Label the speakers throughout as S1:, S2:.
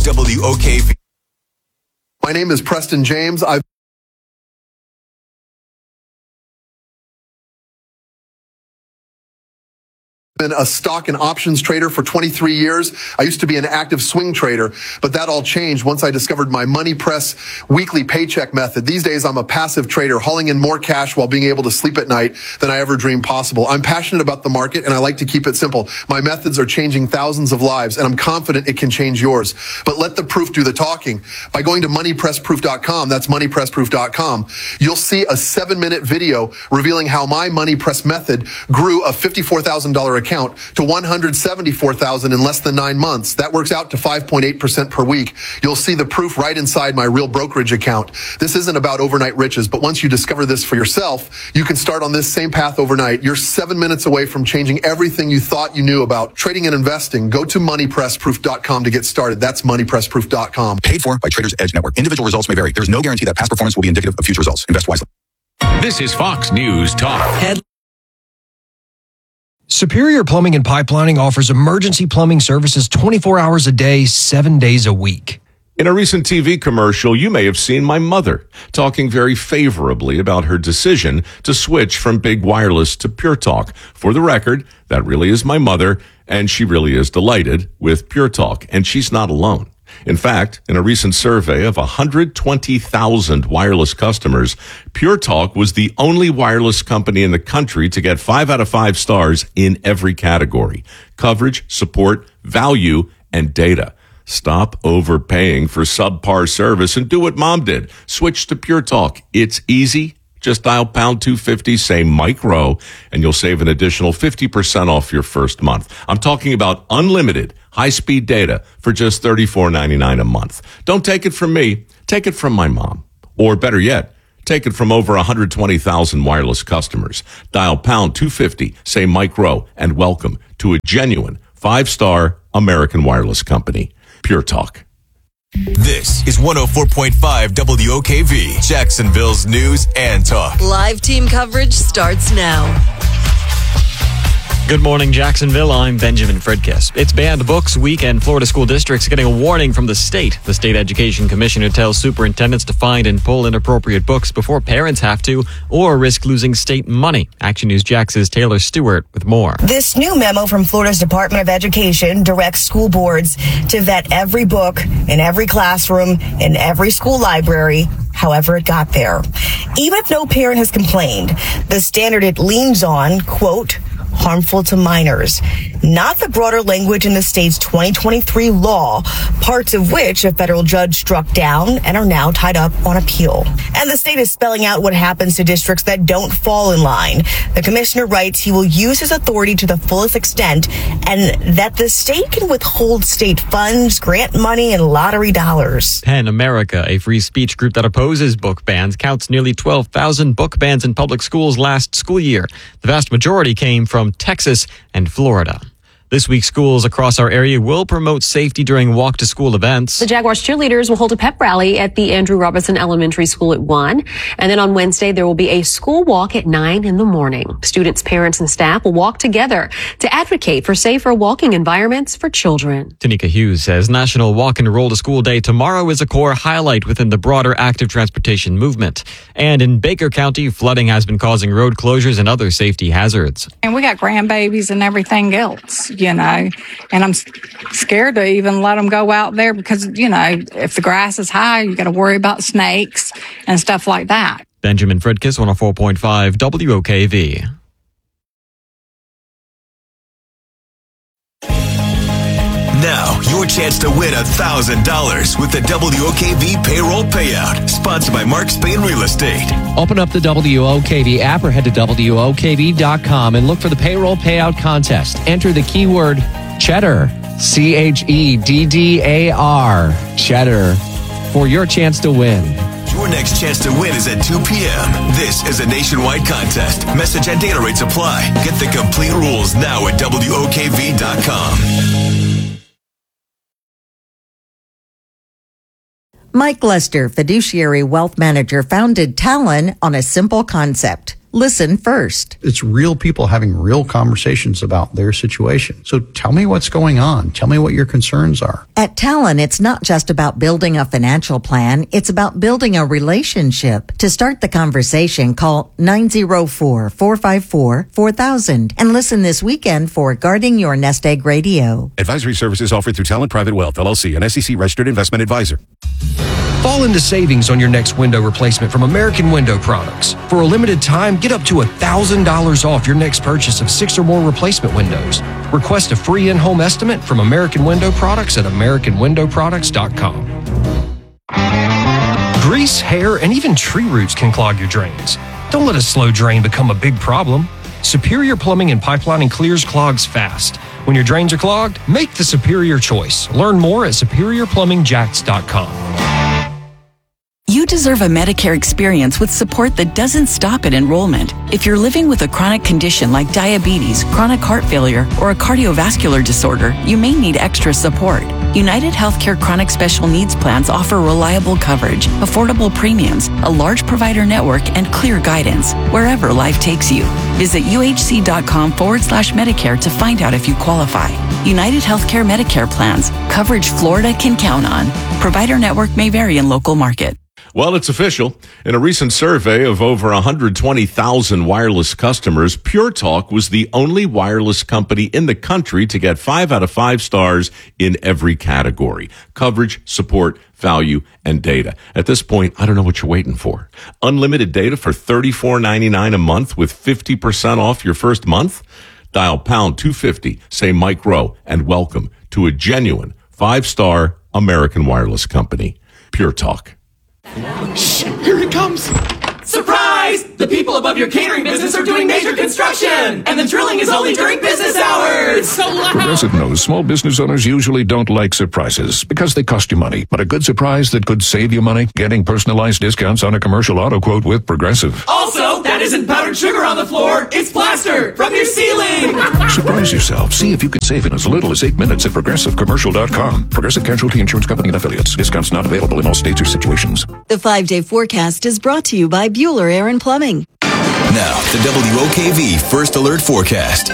S1: WOKV.
S2: My name is Preston James. I've been a stock and options trader for 23 years. I used to be an active swing trader, but that all changed once I discovered my Money Press weekly paycheck method. These days, I'm a passive trader, hauling in more cash while being able to sleep at night than I ever dreamed possible. I'm passionate about the market, and I like to keep it simple. My methods are changing thousands of lives, and I'm confident it can change yours. But let the proof do the talking. By going to moneypressproof.com, that's moneypressproof.com, you'll see a 7-minute video revealing how my Money Press method grew a $54,000 account to $174,000 in less than 9 months. That works out to 5.8% per week. You'll see the proof right inside my real brokerage account. This isn't about overnight riches, but once you discover this for yourself, you can start on this same path overnight. You're 7 minutes away from changing everything you thought you knew about trading and investing. Go to moneypressproof.com to get started. That's moneypressproof.com.
S1: Paid for by Traders Edge Network. Individual results may vary. There's no guarantee that past performance will be indicative of future results. Invest wisely.
S3: This is Fox News Talk.
S4: Superior Plumbing and Pipelining offers emergency plumbing services 24 hours a day, 7 days a week.
S5: In a recent TV commercial, you may have seen my mother talking very favorably about her decision to switch from big wireless to Pure Talk. For the record, that really is my mother, and she really is delighted with Pure Talk, and she's not alone. In fact, in a recent survey of 120,000 wireless customers, Pure Talk was the only wireless company in the country to get 5 out of 5 stars in every category: coverage, support, value, and data. Stop overpaying for subpar service and do what Mom did. Switch to Pure Talk. It's easy. Just dial pound 250, say Mike Rowe, and you'll save an additional 50% off your first month. I'm talking about unlimited high-speed data for just $34.99 a month. Don't take it from me. Take it from my mom. Or better yet, take it from over 120,000 wireless customers. Dial pound 250, say Mike Rowe, and welcome to a genuine 5-star American wireless company. Pure Talk.
S1: This is 104.5 WOKV, Jacksonville's news and talk.
S6: Live team coverage starts now.
S7: Good morning, Jacksonville. I'm Benjamin Fredkiss. It's Banned Books Week, and Florida school districts getting a warning from the state. The state education commissioner tells superintendents to find and pull inappropriate books before parents have to, or risk losing state money. Action News Jax's Taylor Stewart with more.
S8: This new memo from Florida's Department of Education directs school boards to vet every book in every classroom, in every school library, however it got there. Even if no parent has complained, the standard it leans on, quote, harmful to minors, not the broader language in the state's 2023 law, parts of which a federal judge struck down and are now tied up on appeal. And the state is spelling out what happens to districts that don't fall in line. The commissioner writes he will use his authority to the fullest extent and that the state can withhold state funds, grant money, and lottery dollars.
S7: PEN America, a free speech group that opposes book bans, counts nearly 12,000 book bans in public schools last school year. The vast majority came from Texas and Florida. This week, schools across our area will promote safety during walk-to-school events.
S9: The Jaguars cheerleaders will hold a pep rally at the Andrew Robinson Elementary School at 1. And then on Wednesday, there will be a school walk at 9 in the morning. Students, parents, and staff will walk together to advocate for safer walking environments for children.
S7: Tanika Hughes says National Walk and Roll to School Day tomorrow is a core highlight within the broader active transportation movement. And in Baker County, flooding has been causing road closures and other safety hazards.
S10: And we got grandbabies and everything else, you know, and I'm scared to even let them go out there because, you know, if the grass is high, you got to worry about snakes and stuff like that.
S7: Benjamin Fredkiss, 104.5 WOKV.
S1: Now, your chance to win $1,000 with the WOKV Payroll Payout, sponsored by Mark Spain Real Estate.
S11: Open up the WOKV app or head to WOKV.com and look for the Payroll Payout Contest. Enter the keyword Cheddar, CHEDDAR, Cheddar, for your chance to win.
S1: Your next chance to win is at 2 p.m. This is a nationwide contest. Message and data rates apply. Get the complete rules now at WOKV.com.
S12: Mike Lester, fiduciary wealth manager, founded Talon on a simple concept: listen first.
S13: It's real people having real conversations about their situation. So tell me what's going on. Tell me what your concerns are.
S12: At Talon, it's not just about building a financial plan. It's about building a relationship. To start the conversation, call 904-454-4000 and listen this weekend for Guarding Your Nest Egg Radio.
S14: Advisory services offered through Talon Private Wealth, LLC, an SEC-registered investment advisor.
S4: Fall into savings on your next window replacement from American Window Products. For a limited time, get up to $1,000 off your next purchase of 6 or more replacement windows. Request a free in-home estimate from American Window Products at AmericanWindowProducts.com. Grease, hair, and even tree roots can clog your drains. Don't let a slow drain become a big problem. Superior Plumbing and Pipelining clears clogs fast. When your drains are clogged, make the superior choice. Learn more at SuperiorPlumbingJacks.com.
S15: You deserve a Medicare experience with support that doesn't stop at enrollment. If you're living with a chronic condition like diabetes, chronic heart failure, or a cardiovascular disorder, you may need extra support. United Healthcare Chronic Special Needs Plans offer reliable coverage, affordable premiums, a large provider network, and clear guidance wherever life takes you. Visit uhc.com/Medicare to find out if you qualify. United Healthcare Medicare plans. Coverage Florida can count on. Provider network may vary in local market.
S5: Well, it's official. In a recent survey of over 120,000 wireless customers, Pure Talk was the only wireless company in the country to get 5 out of 5 stars in every category: coverage, support, value, and data. At this point, I don't know what you're waiting for. Unlimited data for $34.99 a month with 50% off your first month? Dial pound 250, say Mike Rowe, and welcome to a genuine 5-star American wireless company. Pure Talk.
S16: Shh, here it comes. Surprise! The people above your catering business are doing major construction, and the drilling is only during business hours. It's so loud.
S17: Progressive knows small business owners usually don't like surprises because they cost you money. But a good surprise that could save you money? Getting personalized discounts on a commercial auto quote with Progressive.
S16: Also, that isn't powdered sugar on the floor. It's plaster from your ceiling.
S17: Surprise yourself. See if you can save in as little as 8 minutes at ProgressiveCommercial.com. Progressive Casualty Insurance Company and Affiliates. Discounts not available in all states or situations.
S6: The 5-day forecast is brought to you by Bueller Air and Plumbing.
S1: Now, the WOKV First Alert Forecast.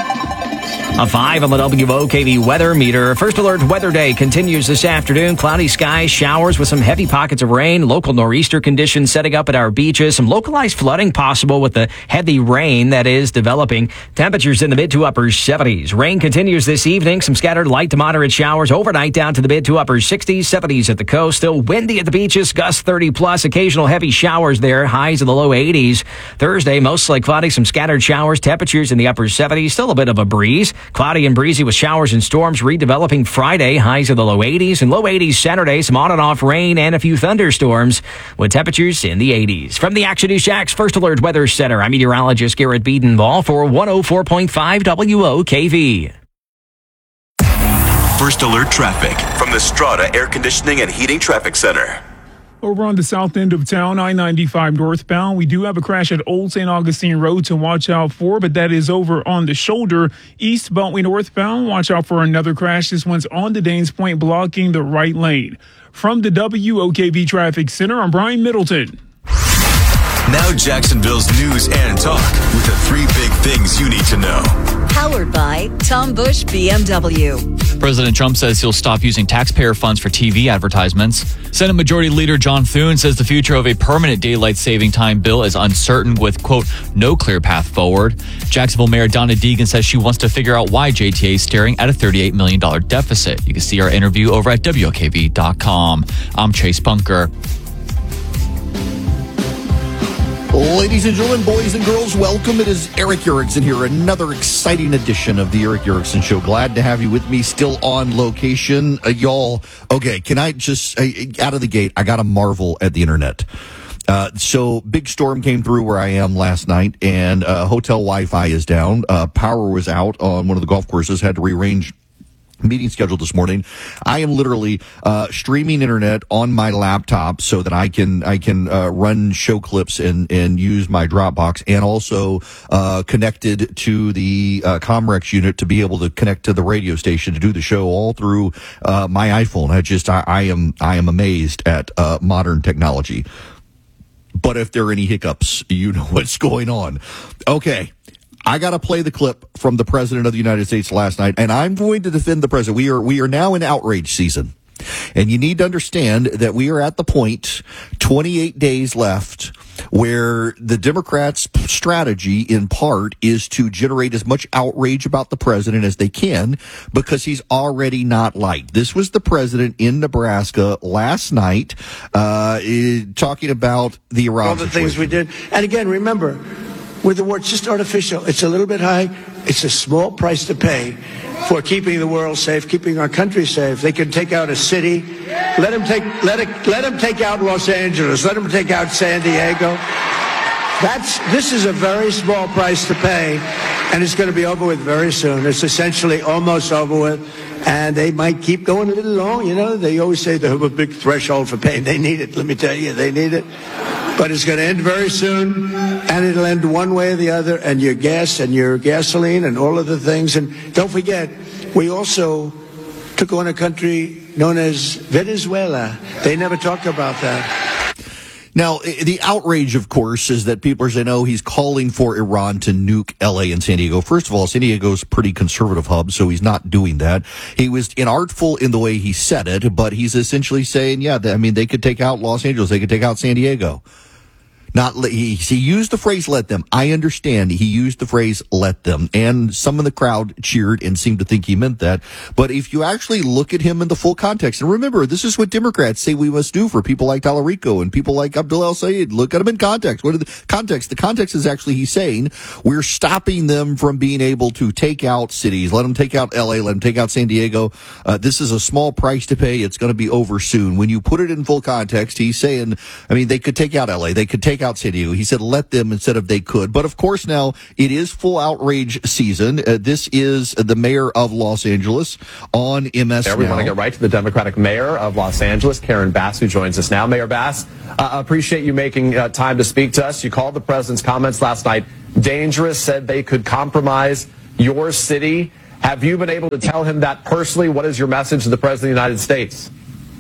S18: A 5 on the WOKV weather meter. First alert weather day continues this afternoon. Cloudy skies, showers with some heavy pockets of rain. Local nor'easter conditions setting up at our beaches. Some localized flooding possible with the heavy rain that is developing. Temperatures in the mid to upper 70s. Rain continues this evening. Some scattered light to moderate showers overnight down to the mid to upper 60s, 70s at the coast. Still windy at the beaches, gusts 30 plus. Occasional heavy showers there. Highs in the low 80s. Thursday, mostly cloudy, some scattered showers. Temperatures in the upper 70s. Still a bit of a breeze. Cloudy and breezy with showers and storms redeveloping Friday. Highs in the low 80s and low 80s Saturday. Some on and off rain and a few thunderstorms with temperatures in the 80s. From the Action News Jack's First Alert Weather Center, I'm meteorologist Garrett Biedenball for 104.5 WOKV.
S1: First Alert Traffic from the Strata Air Conditioning and Heating Traffic Center.
S19: Over on the south end of town, I-95 northbound, we do have a crash at Old St. Augustine Road to watch out for, but that is over on the shoulder. East Beltway northbound, watch out for another crash. This one's on the Danes Point, blocking the right lane. From the WOKV Traffic Center, I'm Brian Middleton.
S1: Now Jacksonville's news and talk with the 3 big things you need to know.
S6: Powered by Tom Busch BMW.
S20: President Trump says he'll stop using taxpayer funds for TV advertisements. Senate Majority Leader John Thune says the future of a permanent daylight saving time bill is uncertain with, quote, no clear path forward. Jacksonville Mayor Donna Deegan says she wants to figure out why JTA is staring at a $38 million deficit. You can see our interview over at WOKV.com. I'm Chase Bunker.
S21: Ladies and gentlemen, boys and girls, welcome. It is Eric Erickson here. Another exciting edition of the Eric Erickson Show. Glad to have you with me, still on location. Y'all, okay, can I just, out of the gate, I got to marvel at the internet. So big storm came through where I am last night, and hotel Wi-Fi is down. Power was out on one of the golf courses, had to rearrange meeting schedule this morning. I am literally streaming internet on my laptop so that I can run show clips and use my Dropbox, and also connected to the Comrex unit to be able to connect to the radio station to do the show all through my iPhone. I am amazed at modern technology. But if there are any hiccups, you know what's going on. Okay. I got to play the clip from the President of the United States last night, and I'm going to defend the President. We are now in outrage season. And you need to understand that we are at the point, 28 days left, where the Democrats' strategy, in part, is to generate as much outrage about the president as they can because he's already not liked. This was the president in Nebraska last night talking about the Iran
S2: all the
S21: situation.
S2: Things we did. And again, remember, with the war, it's just artificial. It's a little bit high. It's a small price to pay for keeping the world safe, keeping our country safe. They can take out a city. Let them take out Los Angeles. Let them take out San Diego. This is a very small price to pay, and it's going to be over with very soon. It's essentially almost over with, and they might keep going a little long. You know, they always say they have a big threshold for pain. They need it. Let me tell you, they need it. But it's going to end very soon, and it'll end one way or the other, and your gas and your gasoline and all of the things. And don't forget, we also took on a country known as Venezuela. They never talk about that.
S21: Now, the outrage, of course, is that people are saying, oh, he's calling for Iran to nuke L.A. and San Diego. First of all, San Diego's a pretty conservative hub, so he's not doing that. He was inartful in the way he said it, but he's essentially saying, yeah, they could take out Los Angeles. They could take out San Diego. He used the phrase "let them." I understand he used the phrase "let them," and some of the crowd cheered and seemed to think he meant that. But if you actually look at him in the full context, and remember, this is what Democrats say we must do for people like Tallarico and people like Abdul El-Sayed. Look at him in context. What are the context? The context is actually he's saying we're stopping them from being able to take out cities. Let them take out L.A. Let them take out San Diego. This is a small price to pay. It's going to be over soon. When you put it in full context, he's saying, they could take out L.A. They could take out San Diego. He said let them instead of they could. But of course now it is full outrage season. This is the mayor of Los Angeles on MS
S22: Now. We want to get right to the Democratic mayor of Los Angeles, Karen Bass, who joins us now. Mayor Bass, appreciate you making time to speak to us. You called the president's comments last night dangerous, said they could compromise your city. Have you been able to tell him that personally? What is your message to the president of the United States?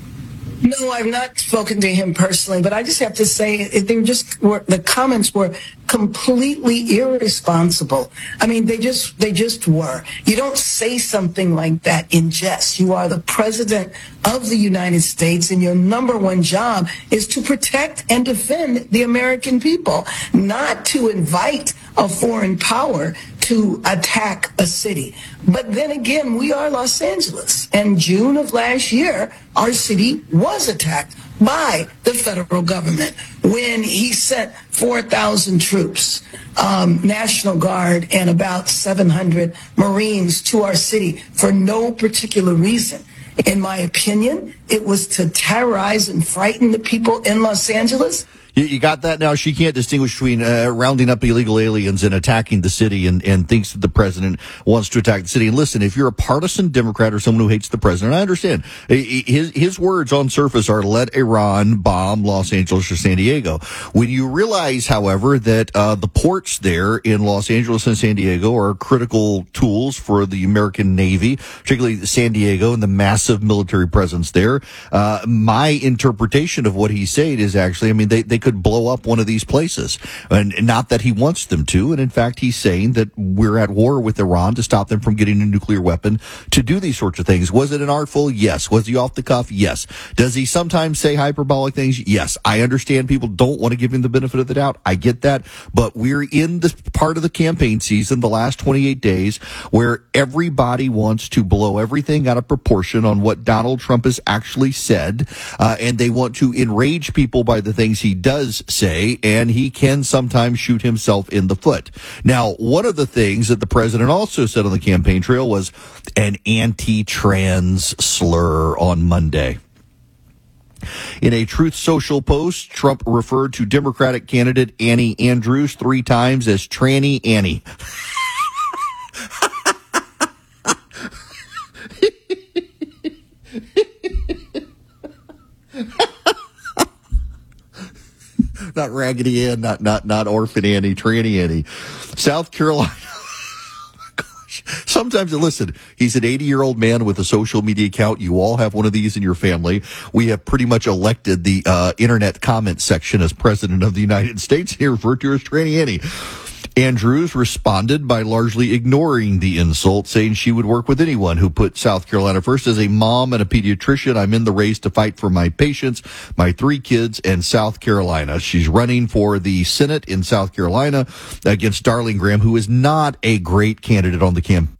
S23: No, I've not spoken to him personally, but I just have to say the comments were completely irresponsible. I mean, they just were. You don't say something like that in jest. You are the president of the United States, and your number one job is to protect and defend the American people, not to invite a foreign power to attack a city. But then again, we are Los Angeles. And June of last year, our city was attacked by the federal government when he sent 4,000 troops, National Guard, and about 700 Marines to our city for no particular reason. In my opinion, it was to terrorize and frighten the people in Los Angeles.
S21: You got that now? She can't distinguish between rounding up illegal aliens and attacking the city and thinks that the president wants to attack the city. And listen, if you're a partisan Democrat or someone who hates the president, I understand. His words on surface are let Iran bomb Los Angeles or San Diego. When you realize, however, that the ports there in Los Angeles and San Diego are critical tools for the American Navy, particularly San Diego and the massive military presence there, my interpretation of what he's saying is actually, they could blow up one of these places, and not that he wants them to. And in fact, he's saying that we're at war with Iran to stop them from getting a nuclear weapon to do these sorts of things. Was it an artful? Yes. Was he off the cuff? Yes. Does he sometimes say hyperbolic things? Yes. I understand people don't want to give him the benefit of the doubt. I get that. But we're in the part of the campaign season, the last 28 days, where everybody wants to blow everything out of proportion on what Donald Trump has actually said, and they want to enrage people by the things he does say, and he can sometimes shoot himself in the foot. Now, one of the things that the president also said on the campaign trail was an anti-trans slur on Monday. In a Truth Social post, Trump referred to Democratic candidate Annie Andrews 3 times as Tranny Annie. Not Raggedy Ann, not Orphan Annie, Tranny Annie. South Carolina. Oh my gosh. sometimes, listen, he's an 80-year-old man with a social media account. You all have one of these in your family. We have pretty much elected the internet comment section as president of the United States, here referred to as Tranny Annie. Andrews responded by largely ignoring the insult, saying she would work with anyone who put South Carolina first. As a mom and a pediatrician, I'm in the race to fight for my patients, my 3 kids, and South Carolina. She's running for the Senate in South Carolina against Darling Graham, who is not a great candidate on the campaign.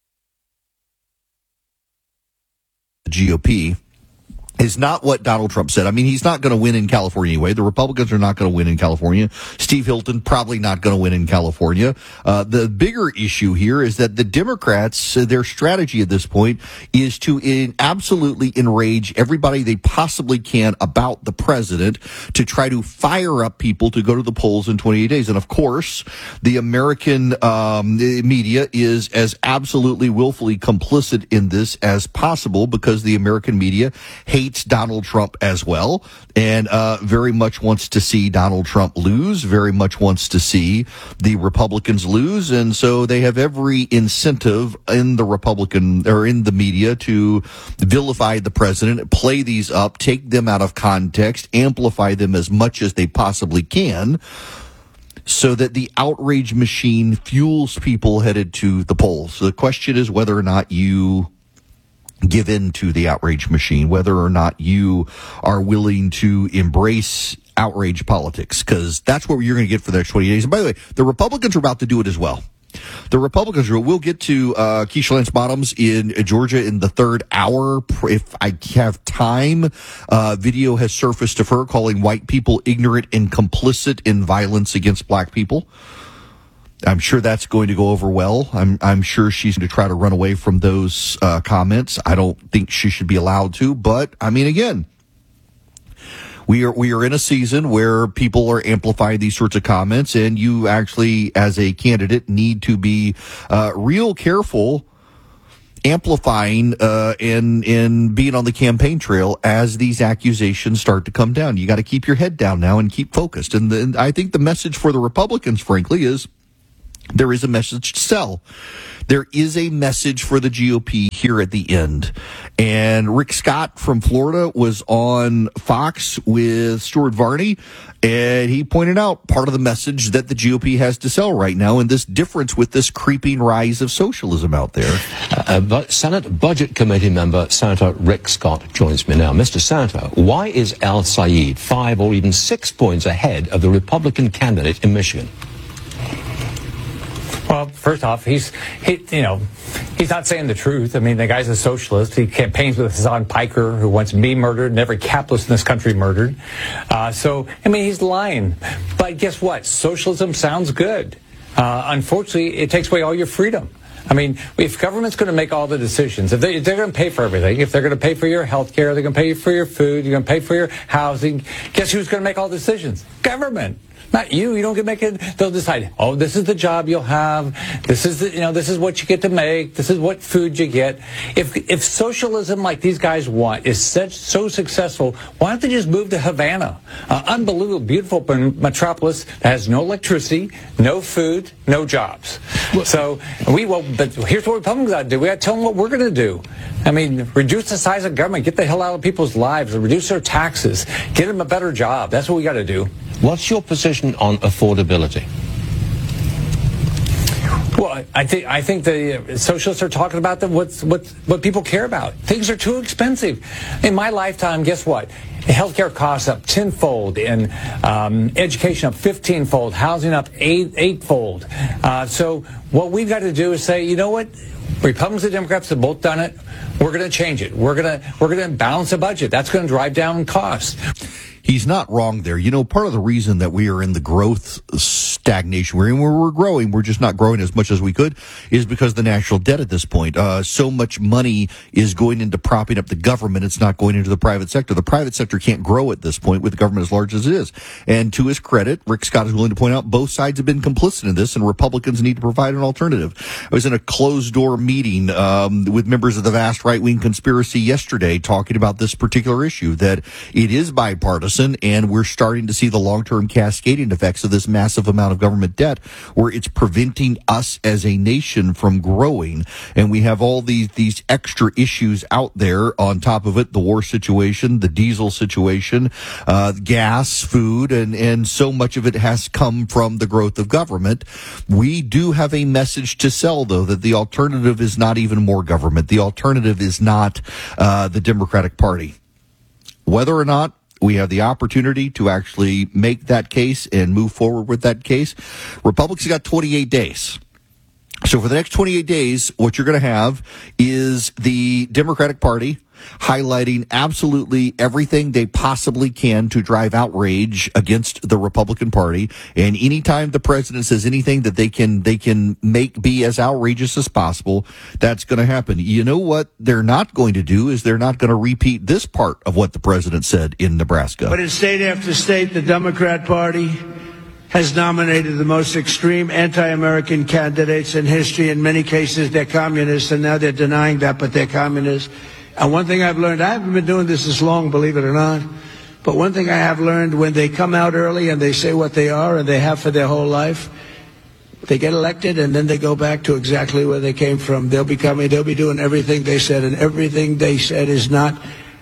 S21: The GOP is not what Donald Trump said. I mean, he's not going to win in California anyway. The Republicans are not going to win in California. Steve Hilton probably not going to win in California. The bigger issue here is that the Democrats, their strategy at this point is to absolutely enrage everybody they possibly can about the president to try to fire up people to go to the polls in 28 days. And of course, the American media is as absolutely willfully complicit in this as possible, because the American media hates Donald Trump as well, and very much wants to see Donald Trump lose, very much wants to see the Republicans lose, and so they have every incentive in the Republican or in the media to vilify the president, play these up, take them out of context, amplify them as much as they possibly can, so that the outrage machine fuels people headed to the polls. So the question is whether or not you give in to the outrage machine, whether or not you are willing to embrace outrage politics, because that's what you're going to get for the next 20 days. And by the way, the Republicans are about to do it as well. The Republicans will get to Keisha Lance Bottoms in Georgia in the third hour. If I have time, video has surfaced of her calling white people ignorant and complicit in violence against black people. I'm sure that's going to go over well. I'm sure she's going to try to run away from those comments. I don't think she should be allowed to, but I mean, again, we are in a season where people are amplifying these sorts of comments, and you actually, as a candidate, need to be real careful amplifying and being on the campaign trail as these accusations start to come down. You got to keep your head down now and keep focused. And I think the message for the Republicans, frankly, is there is a message to sell. There is a message for the GOP here at the end. And Rick Scott from Florida was on Fox with Stuart Varney, and he pointed out part of the message that the GOP has to sell right now, and this difference with this creeping rise of socialism out there.
S3: But Senate Budget Committee member Senator Rick Scott joins me now. Mr. Senator, why is Al Sayed 5 or even 6 points ahead of the Republican candidate in Michigan?
S8: Well, first off, he's not saying the truth. I mean, the guy's a socialist. He campaigns with Hassan Piker, who wants me murdered and every capitalist in this country murdered. So, I mean, he's lying. But guess what? Socialism sounds good. Unfortunately, it takes away all your freedom. I mean, if government's going to make all the decisions, if they're going to pay for everything, if they're going to pay for your health care, they're going to pay for your food, you're going to pay for your housing, guess who's going to make all the decisions? Government. Not you. You don't get to make it. They'll decide, oh, this is the job you'll have. This is this is what you get to make. This is what food you get. If socialism like these guys want is so successful, why don't they just move to Havana? Unbelievable, beautiful metropolis that has no electricity, no food, no jobs. So but here's what Republicans got to do. We got to tell them what we're going to do. I mean, reduce the size of government, get the hell out of people's lives, reduce their taxes, get them a better job. That's what we got to do.
S3: What's your position on affordability?
S8: Well, I think the socialists are talking about what people care about. Things are too expensive. In my lifetime, guess what? Healthcare costs up 10-fold, and education up 15-fold, housing up 8-fold. So what we've got to do is say, you know what? Republicans and Democrats have both done it. We're going to change it. We're going to balance the budget. That's going to drive down costs.
S21: He's not wrong there. You know, part of the reason that we are in the growth stagnation we're in, where we're growing, we're just not growing as much as we could, is because the national debt at this point. So much money is going into propping up the government. It's not going into the private sector. The private sector can't grow at this point with the government as large as it is. And to his credit, Rick Scott is willing to point out both sides have been complicit in this, and Republicans need to provide an alternative. I was in a closed-door meeting with members of the vast right-wing conspiracy yesterday talking about this particular issue, that it is bipartisan, and we're starting to see the long-term cascading effects of this massive amount amount of government debt where it's preventing us as a nation from growing. And we have all these extra issues out there on top of it, the war situation, the diesel situation, gas, food, and so much of it has come from the growth of government. We do have a message to sell, though, that the alternative is not even more government. The alternative is not the Democratic Party. Whether or not we have the opportunity to actually make that case and move forward with that case, Republicans got 28 days. So for the next 28 days, what you're going to have is the Democratic Party highlighting absolutely everything they possibly can to drive outrage against the Republican Party. And anytime the president says anything that they can make be as outrageous as possible, that's going to happen. You know what they're not going to do is they're not going to repeat this part of what the president said in Nebraska.
S2: But in state after state, the Democrat Party has nominated the most extreme anti-American candidates in history. In many cases, they're communists, and now they're denying that, but they're communists. And one thing I've learned, I haven't been doing this long, believe it or not, but one thing I have learned, when they come out early and they say what they are and they have for their whole life, they get elected and then they go back to exactly where they came from. They'll be doing everything they said, and everything they said is not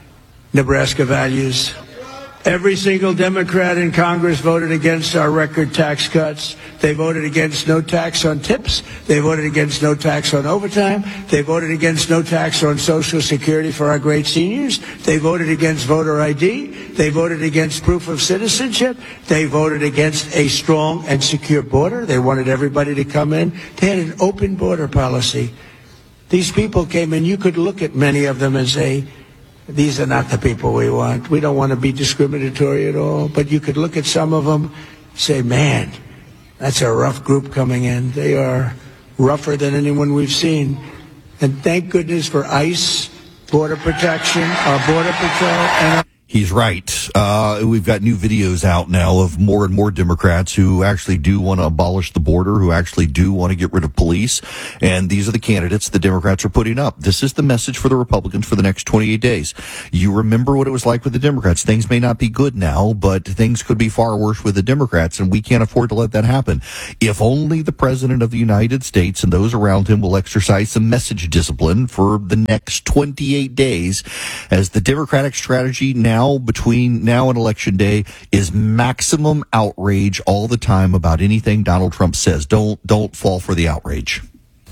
S2: Nebraska values. Every single Democrat in Congress voted against our record tax cuts. They voted against no tax on tips. They voted against no tax on overtime. They voted against no tax on Social Security for our great seniors. They voted against voter ID. They voted against proof of citizenship. They voted against a strong and secure border. They wanted everybody to come in. They had an open border policy. These people came in. You could look at many of them and say, these are not the people we want. We don't want to be discriminatory at all. But you could look at some of them, say, man, that's a rough group coming in. They are rougher than anyone we've seen. And thank goodness for ICE, Border Protection, our Border Patrol, and
S21: He's right. We've got new videos out now of more and more Democrats who actually do want to abolish the border, who actually do want to get rid of police. And these are the candidates the Democrats are putting up. This is the message for the Republicans for the next 28 days. You remember what it was like with the Democrats. Things may not be good now, but things could be far worse with the Democrats, and we can't afford to let that happen. If only the President of the United States and those around him will exercise some message discipline for the next 28 days, as the Democratic strategy now between now and Election Day is maximum outrage all the time about anything Donald Trump says. Don't fall for the outrage.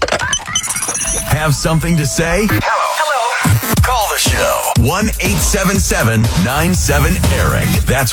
S1: Have something to say? Hello. Call the show. 1-877-97-ERIC. That's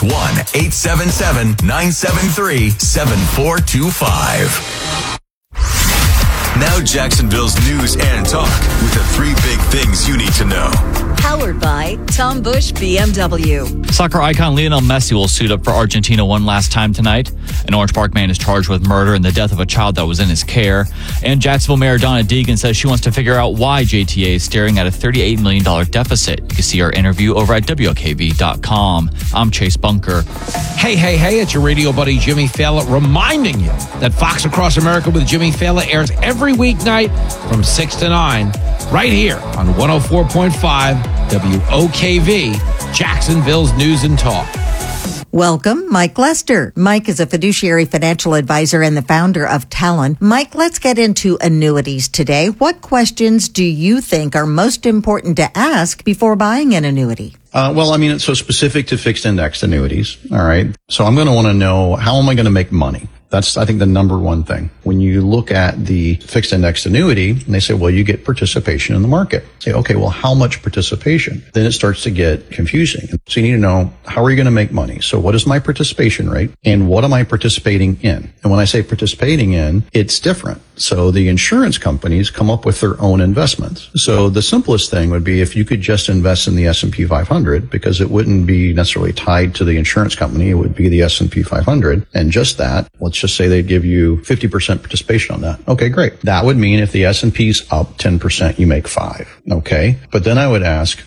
S1: 1-877-973-7425. Now Jacksonville's news and talk with the three big things you need to know.
S6: Powered by Tom Busch BMW.
S20: Soccer icon Lionel Messi will suit up for Argentina one last time tonight. An Orange Park man is charged with murder and the death of a child that was in his care. And Jacksonville Mayor Donna Deegan says she wants to figure out why JTA is staring at a $38 million deficit. You can see our interview over at WOKV.com. I'm Chase Bunker.
S7: Hey, it's your radio buddy Jimmy Fallon reminding you that Fox Across America with Jimmy Fallon airs every weeknight from 6 to 9 right here on 104.5 WOKV, Jacksonville's News and Talk.
S12: Welcome, Mike Lester. Mike is a fiduciary financial advisor and the founder of Talon. Mike, let's get into annuities today. What questions do you think are most important to ask before buying an annuity?
S13: It's so specific to fixed indexed annuities. All right. So I'm going to want to know, how am I going to make money? That's, I think, the number one thing. When you look at the fixed indexed annuity and they say, well, you get participation in the market. Say, okay, well, how much participation? Then it starts to get confusing. So you need to know, how are you going to make money? So what is my participation rate and what am I participating in? And when I say participating in, it's different. So the insurance companies come up with their own investments. So the simplest thing would be if you could just invest in the S&P 500, because it wouldn't be necessarily tied to the insurance company. It would be the S&P 500. And just that, let's just say they'd give you 50% participation on that. Okay, great. That would mean if the S&P's up 10%, you make 5. Okay. But then I would ask,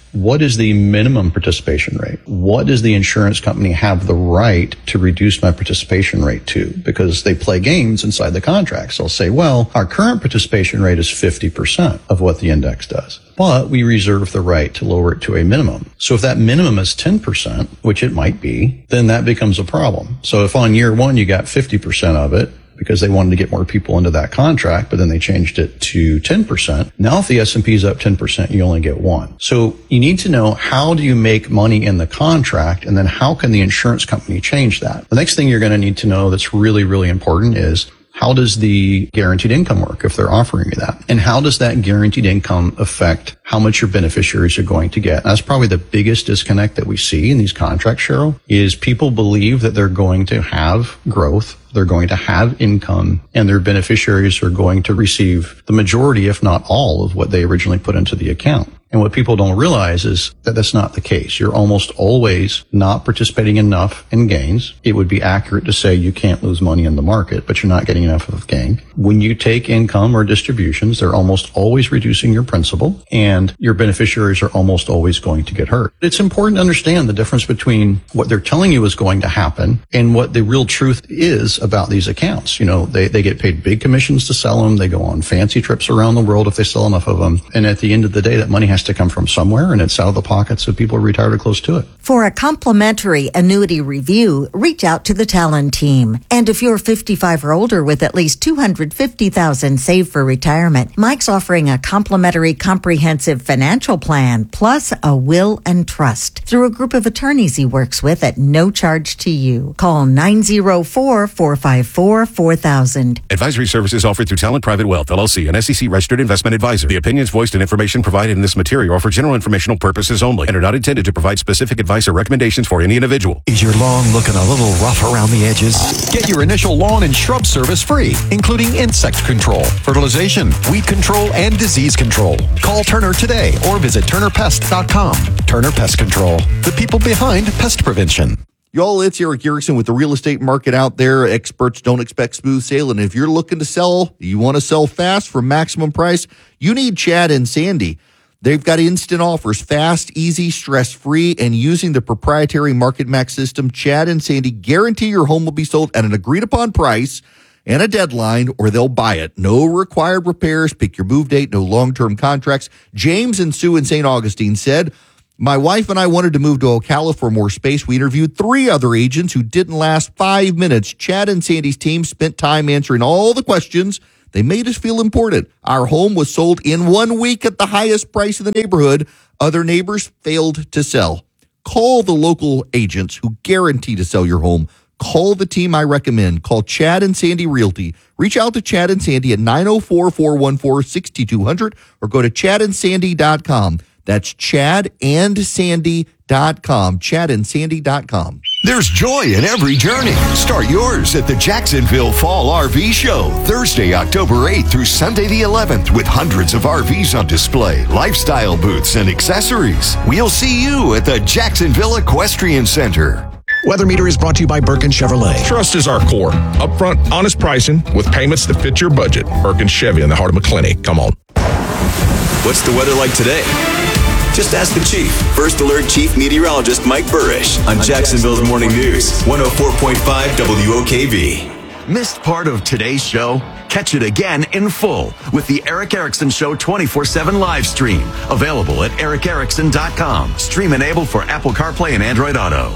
S13: what is the minimum participation rate? What does the insurance company have the right to reduce my participation rate to? Because they play games inside the contracts. They'll say, well, our current participation rate is 50% of what the index does, but we reserve the right to lower it to a minimum. So if that minimum is 10%, which it might be, then that becomes a problem. So if on year one you got 50% of it, because they wanted to get more people into that contract, but then they changed it to 10%. Now, if the S&P is up 10%, you only get 1. So you need to know, how do you make money in the contract? And then how can the insurance company change that? The next thing you're going to need to know that's really, really important is, how does the guaranteed income work if they're offering you that? And how does that guaranteed income affect how much your beneficiaries are going to get? That's probably the biggest disconnect that we see in these contracts, Cheryl, is people believe that they're going to have growth, they're going to have income, and their beneficiaries are going to receive the majority, if not all, of what they originally put into the account. And what people don't realize is that that's not the case. You're almost always not participating enough in gains. It would be accurate to say you can't lose money in the market, but you're not getting enough of gain. When you take income or distributions, they're almost always reducing your principal, and your beneficiaries are almost always going to get hurt. It's important to understand the difference between what they're telling you is going to happen and what the real truth is about these accounts. You know, they get paid big commissions to sell them. They go on fancy trips around the world if they sell enough of them. And at the end of the day, that money has to come from somewhere, and it's out of the pockets of people retired or close to it.
S12: For a complimentary annuity review, reach out to the Talon team. And if you're 55 or older with at least $250,000 saved for retirement, Mike's offering a complimentary comprehensive financial plan plus a will and trust through a group of attorneys he works with at no charge to you. Call 904-454-4000.
S14: Advisory services offered through Talent Private Wealth, LLC, an SEC registered investment advisor. The opinions voiced and information provided in this material are for general informational purposes only and are not intended to provide specific advice or recommendations for any individual.
S9: Is your lawn looking a little rough around the edges? Get your initial lawn and shrub service free, including insect control, fertilization, weed control, and disease control. Call Turner today or visit TurnerPest.com. Turner Pest Control, the people behind pest prevention.
S21: Y'all, it's Eric Erickson with the real estate market out there. Experts don't expect smooth sailing. If you're looking to sell, you want to sell fast for maximum price, you need Chad and Sandy. They've got instant offers, fast, easy, stress-free, and using the proprietary MarketMax system, Chad and Sandy guarantee your home will be sold at an agreed-upon price and a deadline, or they'll buy it. No required repairs. Pick your move date. No long-term contracts. James and Sue in St. Augustine said, my wife and I wanted to move to Ocala for more space. We interviewed 3 other agents who didn't last 5 minutes. Chad and Sandy's team spent time answering all the questions. They made us feel important. Our home was sold in 1 week at the highest price in the neighborhood. Other neighbors failed to sell. Call the local agents who guarantee to sell your home. Call the team I recommend. Call Chad and Sandy Realty. Reach out to Chad and Sandy at 904-414-6200 or go to chadandsandy.com. That's chadandsandy.com. chadandsandy.com.
S10: There's joy in every journey. Start yours at the Jacksonville Fall RV Show, Thursday, October 8th through Sunday the 11th, with hundreds of RVs on display, lifestyle booths, and accessories. We'll see you at the Jacksonville Equestrian Center.
S11: Weather Meter is brought to you by Birkin Chevrolet.
S17: Trust is our core. Upfront, honest pricing with payments that fit your budget. Birkin Chevy in the heart of McClenny. Come on.
S1: What's the weather like today? Just ask the Chief. First Alert Chief Meteorologist Mike Burrish on Jacksonville's Morning News, 104.5 WOKV.
S9: Missed part of today's show? Catch it again in full with the Eric Erickson Show 24/7 live stream. Available at ericerickson.com. Stream enabled for Apple CarPlay and Android Auto.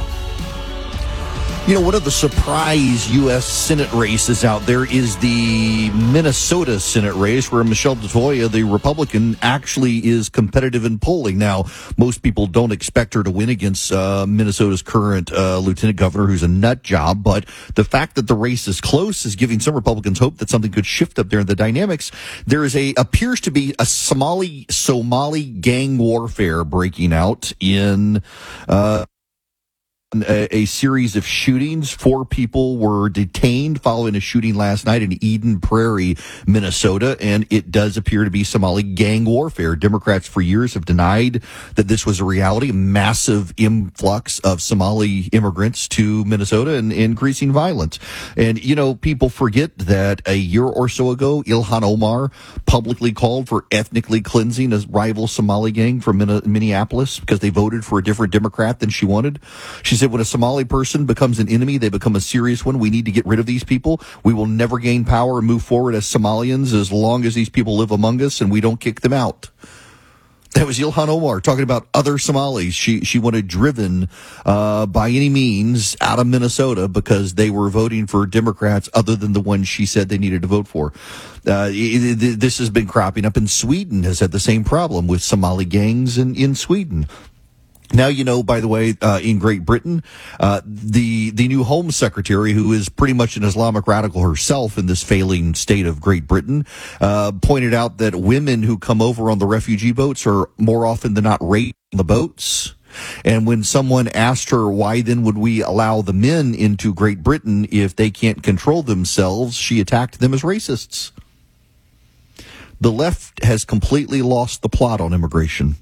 S21: You know, one of the surprise U.S. Senate races out there is the Minnesota Senate race, where Michelle DeToya, the Republican, actually is competitive in polling. Now, most people don't expect her to win against Minnesota's current lieutenant governor, who's a nut job, but the fact that the race is close is giving some Republicans hope that something could shift up there in the dynamics. There appears to be a Somali gang warfare breaking out in a series of shootings. 4 people were detained following a shooting last night in Eden Prairie, Minnesota, and it does appear to be Somali gang warfare. Democrats for years have denied that this was a reality. Massive influx of Somali immigrants to Minnesota and increasing violence. And, you know, people forget that a year or so ago, Ilhan Omar publicly called for ethnically cleansing a rival Somali gang from Minneapolis because they voted for a different Democrat than she wanted. She said, when a Somali person becomes an enemy, they become a serious one. We need to get rid of these people. We will never gain power and move forward as Somalians as long as these people live among us and we don't kick them out. That was Ilhan Omar talking about other Somalis. She wanted driven by any means out of Minnesota because they were voting for Democrats other than the ones she said they needed to vote for. This has been cropping up in Sweden, has had the same problem with Somali gangs in Sweden. Now, you know, by the way, in Great Britain, the new Home Secretary, who is pretty much an Islamic radical herself in this failing state of Great Britain, pointed out that women who come over on the refugee boats are more often than not raped on the boats. And when someone asked her, why then would we allow the men into Great Britain if they can't control themselves, she attacked them as racists. The left has completely lost the plot on immigration.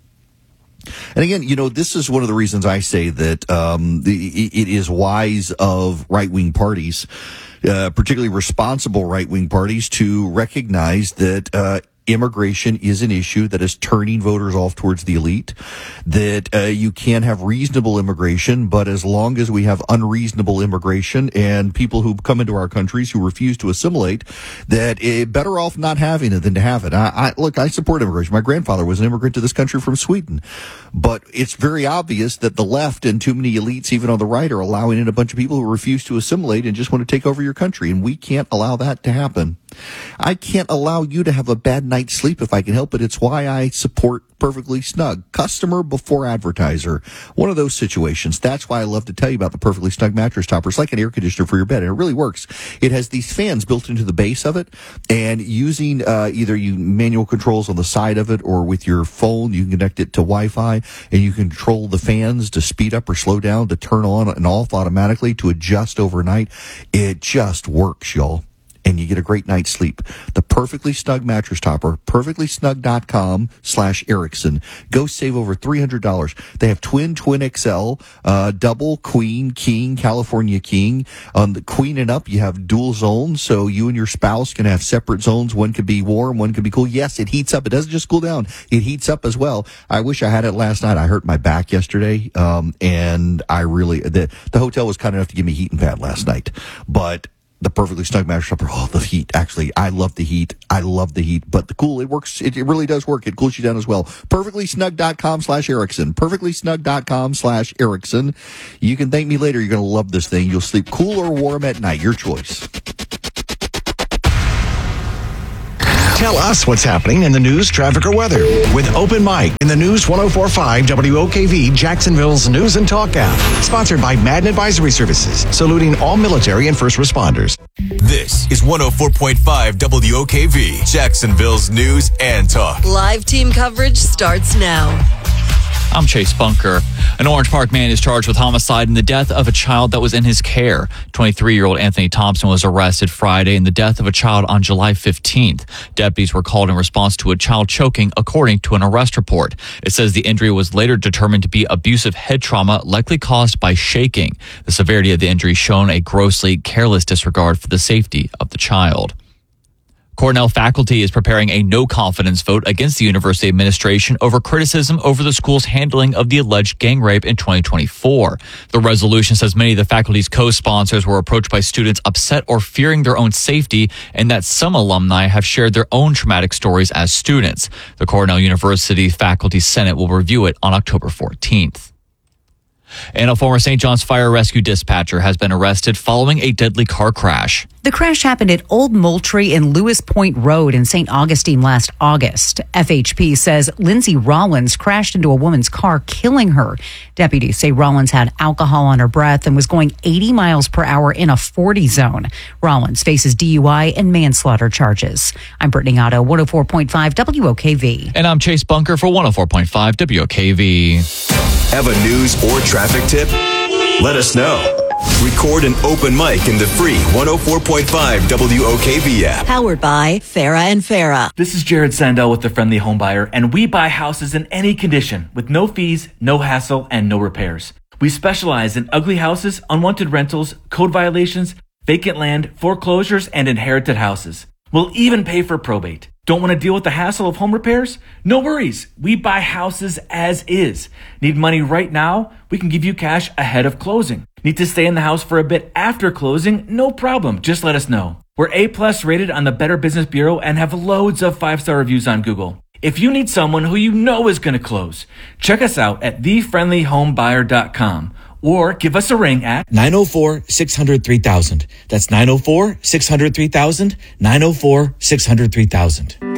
S21: And again, you know, this is one of the reasons I say that it is wise of right-wing parties, particularly responsible right-wing parties, to recognize that immigration is an issue that is turning voters off towards the elite, that you can have reasonable immigration, but as long as we have unreasonable immigration and people who come into our countries who refuse to assimilate, that better off not having it than to have it. Look, I support immigration. My grandfather was an immigrant to this country from Sweden, but it's very obvious that the left and too many elites, even on the right, are allowing in a bunch of people who refuse to assimilate and just want to take over your country, and we can't allow that to happen. I can't allow you to have a bad night's sleep if I can help it. It's why I support Perfectly Snug. Customer before advertiser. One of those situations. That's why I love to tell you about the Perfectly Snug mattress topper. It's like an air conditioner for your bed, and it really works. It has these fans built into the base of it, and using either you manual controls on the side of it or with your phone, you can connect it to Wi-Fi, and you control the fans to speed up or slow down, to turn on and off automatically, to adjust overnight. It just works, y'all. And you get a great night's sleep. The Perfectly Snug mattress topper, perfectlysnug.com/Erickson. Go save over $300. They have twin XL, double, queen, king, California king. On the queen and up, you have dual zones, so you and your spouse can have separate zones. One could be warm, one could be cool. Yes, it heats up. It doesn't just cool down. It heats up as well. I wish I had it last night. I hurt my back yesterday, and I really, the hotel was kind enough to give me a heating pad last night, but the Perfectly Snug mattress topper. Oh, the heat. Actually, I love the heat. But the cool, it works. It really does work. It cools you down as well. Perfectlysnug.com/Erickson. Perfectlysnug.com/Erickson. You can thank me later. You're going to love this thing. You'll sleep cool or warm at night. Your choice.
S11: Tell us what's happening in the news, traffic, or weather with Open Mic in the News 104.5 WOKV, Jacksonville's News and Talk app. Sponsored by Madden Advisory Services, saluting all military and first responders.
S1: This is 104.5 WOKV, Jacksonville's News and Talk.
S6: Live team coverage starts now.
S20: I'm Chase Bunker. An Orange Park man is charged with homicide in the death of a child that was in his care. 23-year-old Anthony Thompson was arrested Friday in the death of a child on July 15th. Deputies were called in response to a child choking, according to an arrest report. It says the injury was later determined to be abusive head trauma, likely caused by shaking. The severity of the injury shown a grossly careless disregard for the safety of the child. Cornell faculty is preparing a no-confidence vote against the university administration over criticism over the school's handling of the alleged gang rape in 2024. The resolution says many of the faculty's co-sponsors were approached by students upset or fearing their own safety, and that some alumni have shared their own traumatic stories as students. The Cornell University Faculty Senate will review it on October 14th. And a former St. John's Fire Rescue dispatcher has been arrested following a deadly car crash.
S4: The crash happened at Old Moultrie and Lewis Point Road in St. Augustine last August. FHP says Lindsay Rollins crashed into a woman's car, killing her. Deputies say Rollins had alcohol on her breath and was going 80 miles per hour in a 40 zone. Rollins faces DUI and manslaughter charges. I'm Brittany Otto, 104.5 WOKV.
S20: And I'm Chase Bunker for 104.5 WOKV.
S1: Have a news or traffic tip? Let us know. Record an open mic in the free 104.5 WOKV app.
S6: Powered by Farah and Farah.
S5: This is Jared Sandell with the Friendly Home Buyer, and we buy houses in any condition with no fees, no hassle, and no repairs. We specialize in ugly houses, unwanted rentals, code violations, vacant land, foreclosures, and inherited houses. We'll even pay for probate. Don't want to deal with the hassle of home repairs? No worries. We buy houses as is. Need money right now? We can give you cash ahead of closing. Need to stay in the house for a bit after closing? No problem. Just let us know. We're A+ rated on the Better Business Bureau and have loads of 5-star reviews on Google. If you need someone who you know is going to close, check us out at thefriendlyhomebuyer.com or give us a ring at
S15: 904-600-3000. That's 904-600-3000, 904-600-3000.